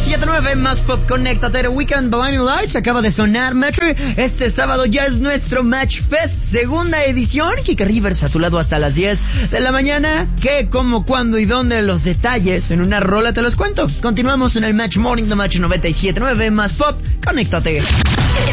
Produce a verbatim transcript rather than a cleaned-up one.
siete nueve más Pop, conéctate. Weekend Blinding Lights acaba de sonar. Metro, este sábado ya es nuestro Match Fest, segunda edición. Kike Rivers a tu lado hasta las diez de la mañana. ¿Qué, cómo, cuándo y dónde? Los detalles en una rola te los cuento. Continuamos en el Match Morning de Match noventa y siete nueve más Pop, conéctate.